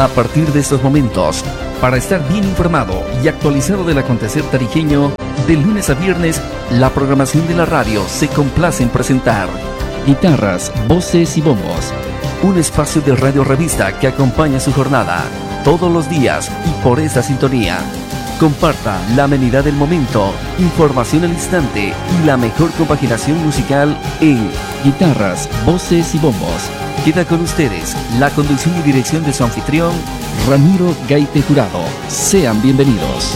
A partir de estos momentos, para estar bien informado y actualizado del acontecer tarijeño, de lunes a viernes, la programación de la radio se complace en presentar Guitarras, Voces y Bombos, un espacio de radio revista que acompaña su jornada todos los días y por esta sintonía. Comparta la amenidad del momento, información al instante y la mejor compaginación musical en Guitarras, Voces y Bombos. Queda con ustedes la conducción y dirección de su anfitrión, Ramiro Gaite Jurado. Sean bienvenidos.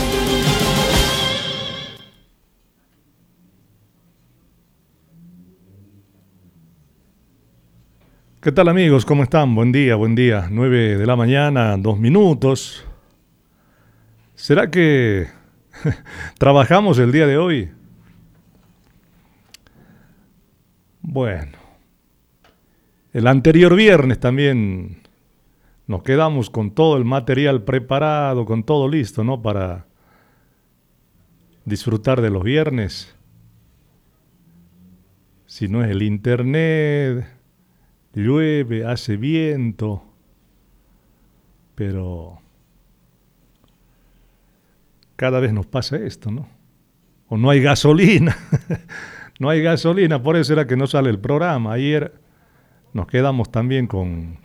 ¿Qué tal, amigos? ¿Cómo están? Buen día, buen día. 9 de la mañana, 2 minutos. ¿Será que trabajamos el día de hoy? Bueno, el anterior viernes también nos quedamos con todo el material preparado, con todo listo, ¿no? Para disfrutar de los viernes. Si no es el internet, llueve, hace viento, pero cada vez nos pasa esto, ¿no? O no hay gasolina, no hay gasolina, por eso era que no sale el programa. Ayer nos quedamos también con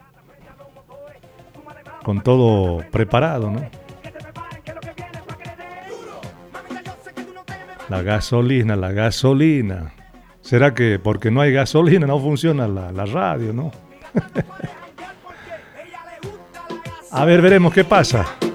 todo preparado, ¿no? La gasolina. ¿Será que porque no hay gasolina no funciona la radio, no? A ver, veremos qué pasa.